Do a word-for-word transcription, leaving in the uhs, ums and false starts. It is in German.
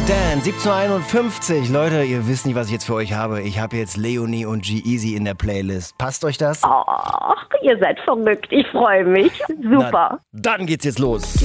Dan, siebzehn Uhr einundfünfzig. Leute, ihr wisst nicht, was ich jetzt für euch habe. Ich habe jetzt Leonie und G-Eazy in der Playlist. Passt euch das? Ach, ihr seid verrückt. Ich freue mich. Super. Na, dann geht's jetzt los.